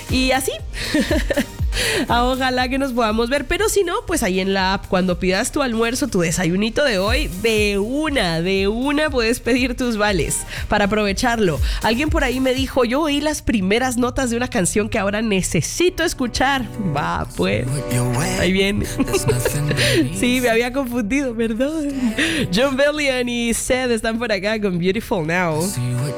Y así. Ojalá que nos podamos ver, pero si no, pues ahí en la app, cuando pidas tu almuerzo, tu desayunito de hoy, de una puedes pedir tus vales para aprovecharlo. Alguien por ahí me dijo, yo oí las primeras notas de una canción que ahora necesito escuchar. Va, pues, ahí viene. Sí, me había confundido, perdón. John Bellion y Seth están por acá con Beautiful Now.